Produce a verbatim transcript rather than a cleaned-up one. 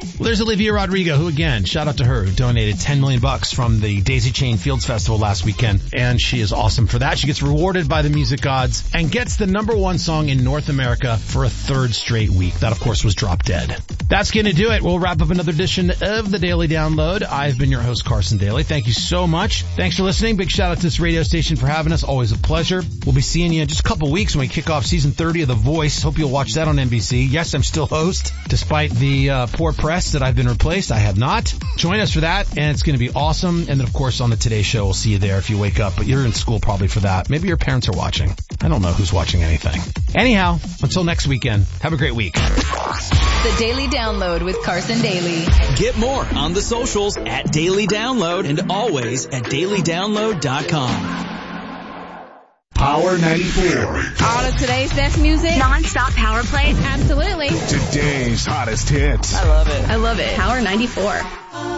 Well, there's Olivia Rodrigo, who again, shout out to her, who donated ten million bucks from the Daisy Chain Fields Festival last weekend. And she is awesome for that. She gets rewarded by the music gods and gets the number one song in North America for a third straight week. That, of course, was Drop Dead. That's going to do it. We'll wrap up another edition of the Daily Download. I've been your host, Carson Daly. Thank you so much. Thanks for listening. Big shout out to this radio station for having us. Always a pleasure. We'll be seeing you in just a couple weeks when we kick off season thirty of The Voice. Hope you'll watch that on N B C. Yes, I'm still host, despite the uh, poor press that I've been replaced. I have not. Join us for that, and it's going to be awesome. And then, of course, on the Today Show, we'll see you there if you wake up. But you're in school probably for that. Maybe your parents are watching. I don't know who's watching anything. Anyhow, until next weekend, have a great week. The Daily Download with Carson Daly. Get more on the socials at Daily Download and always at daily download dot com. Power ninety-four. All of today's best music. Non-stop power play. Absolutely. Today's hottest hits. I love it. I love it. Power ninety-four.